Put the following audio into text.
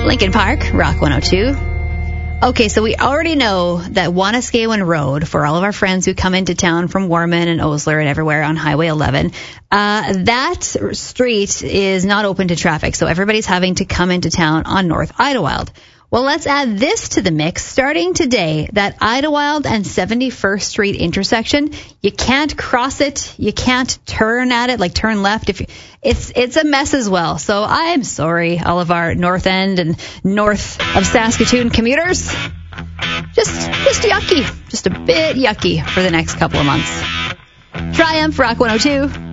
Lincoln Park, Rock 102. Okay, so we already know that Wanuskewin Road, for all of our friends who come into town from Warman and Osler and everywhere on Highway 11, that street is not open to traffic, so everybody's having to come into town on North Idlewild. Well, let's add this to the mix. Starting today, that Idlewild and 71st Street intersection, you can't cross it, you can't turn at it, like turn left. It's a mess as well. So I'm sorry, all of our North End and north of Saskatoon commuters. Just yucky, just a bit yucky for the next couple of months. Triumph, Rock 102.